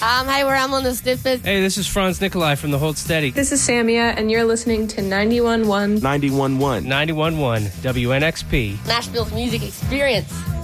Hi, we're Amlin the Stiffest. Hey, this is Franz Nikolai from the Hold Steady. This is Samia, and you're listening to 91.1. 91.1. 91.1 WNXP. Nashville's music experience.